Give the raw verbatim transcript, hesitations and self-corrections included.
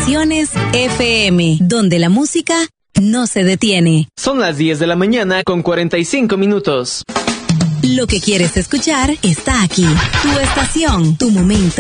Estaciones F M, donde la música no se detiene. Son las diez de la mañana con cuarenta y cinco minutos. Lo que quieres escuchar está aquí. Tu estación, tu momento.